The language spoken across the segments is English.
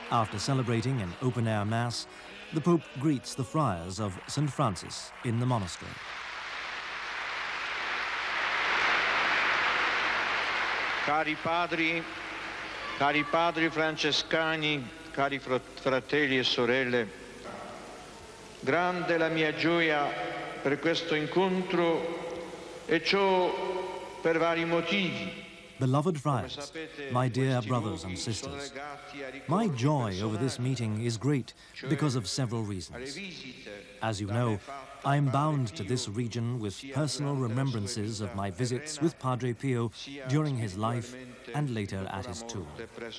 After celebrating an open-air mass, the Pope greets the friars of St. Francis in the monastery. Cari padri francescani, cari fratelli e sorelle, grande la mia gioia per questo incontro e ciò per vari motivi. Beloved friars, my dear brothers and sisters, my joy over this meeting is great because of several reasons. As you know, I am bound to this region with personal remembrances of my visits with Padre Pio during his life and later at his tomb.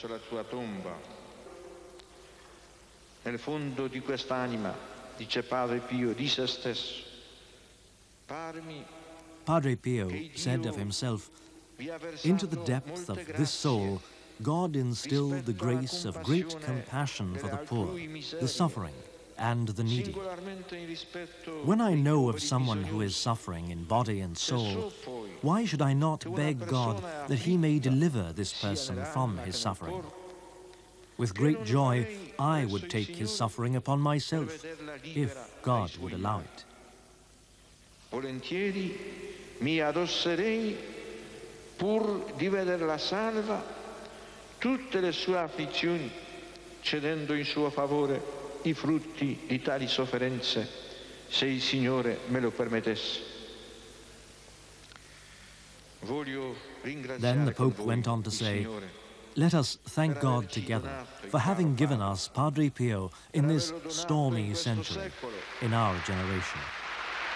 Nel fondo di quest'anima, dice Padre Pio, di se stesso. Padre Pio said of himself, "Into the depth of this soul, God instilled the grace of great compassion for the poor, the suffering, and the needy. When I know of someone who is suffering in body and soul, why should I not beg God that he may deliver this person from his suffering? With great joy, I would take his suffering upon myself, if God would allow it." Volentieri mi adosserei pur di vederla salva tutte le sue afflizioni, cedendo in suo favore i frutti di tali sofferenze, se il Signore me lo permettesse. Then the Pope went on to say, "Let us thank God together for having given us Padre Pio in this stormy century, in our generation."